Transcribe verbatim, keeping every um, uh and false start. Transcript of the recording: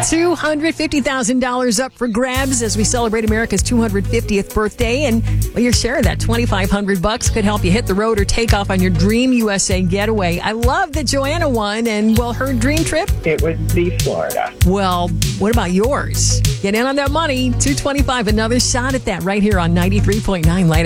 two hundred fifty thousand dollars up for grabs as we celebrate America's two hundred fiftieth birthday. And well, your share of that twenty-five hundred bucks could help you hit the road or take off on your dream U S A getaway. I love that Joanna won. And, well, her dream trip? It would be Florida. Well, what about yours? Get in on that money. two twenty-five, another shot at that right here on ninety-three point nine Light